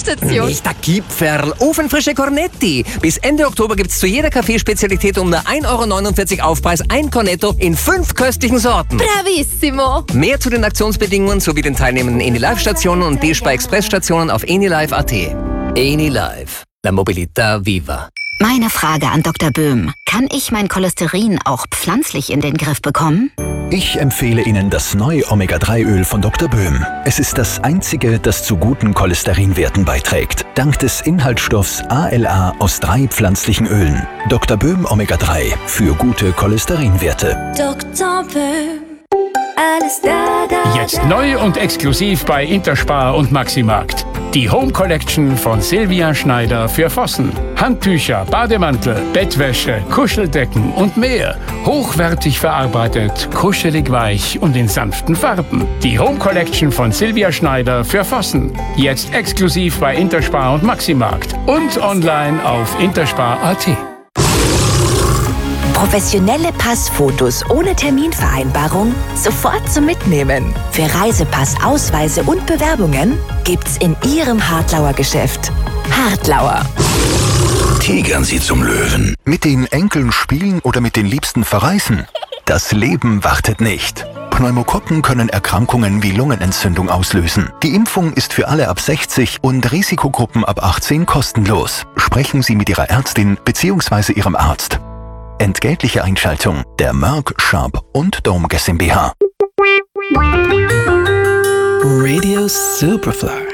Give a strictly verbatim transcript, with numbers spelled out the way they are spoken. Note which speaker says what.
Speaker 1: Endstation.
Speaker 2: Nicht der Gipferl, ofenfrische Cornetti. Bis Ende Oktober gibt's zu jeder Kaffeespezialität um nur ein Euro neunundvierzig Aufpreis ein Cornetto in fünf köstlichen Sorten.
Speaker 1: Bravissimo.
Speaker 2: Mehr zu den Aktionsbedingungen sowie den teilnehmenden Eni-Live-Stationen und D-Spar-Express-Stationen auf enilive punkt at. Eni-Live, la mobilità viva.
Speaker 3: Meine Frage an Doktor Böhm. Kann ich mein Cholesterin auch pflanzlich in den Griff bekommen?
Speaker 4: Ich empfehle Ihnen das neue Omega drei Öl von Doktor Böhm. Es ist das einzige, das zu guten Cholesterinwerten beiträgt. Dank des Inhaltsstoffs A L A aus drei pflanzlichen Ölen. Doktor Böhm Omega drei für gute Cholesterinwerte.
Speaker 5: Doktor Böhm. Alles da, da,
Speaker 6: Jetzt neu und exklusiv bei Interspar und Maximarkt. Die Home Collection von Silvia Schneider für Vossen. Handtücher, Bademantel, Bettwäsche, Kuscheldecken und mehr. Hochwertig verarbeitet, kuschelig weich und in sanften Farben. Die Home Collection von Silvia Schneider für Vossen. Jetzt exklusiv bei Interspar und Maximarkt. Und online auf interspar punkt at.
Speaker 7: Professionelle Passfotos ohne Terminvereinbarung sofort zum Mitnehmen. Für Reisepass, Ausweise und Bewerbungen gibt's in Ihrem Hartlauer Geschäft. Hartlauer.
Speaker 4: Tigern Sie zum Löwen. Mit den Enkeln spielen oder mit den Liebsten verreisen? Das Leben wartet nicht. Pneumokokken können Erkrankungen wie Lungenentzündung auslösen. Die Impfung ist für alle ab sechzig und Risikogruppen ab achtzehn kostenlos. Sprechen Sie mit Ihrer Ärztin bzw. Ihrem Arzt. Entgeltliche Einschaltung der Merck, Sharp und Dome GmbH.
Speaker 8: Radio Superfly.